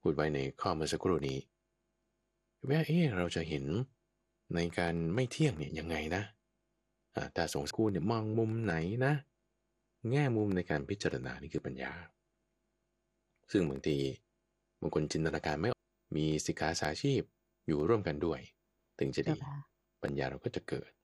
พูดไว้ในข้อเมื่อสักครู่นี้ว่าเราจะเห็นในการไม่เที่ยงเนี่ยยังไงนะแต่สงฆ์กูเนี่ยมองมุมไหนนะแง่มุมในการพิจารณานี่คือปัญญาซึ่งบางทีบางคนจินตนาการไม่ออกมีสิกขาสาชีพอยู่ร่วมกันด้วยถึงจะดีเจ้าค่ะปัญญาเราก็จะเกิด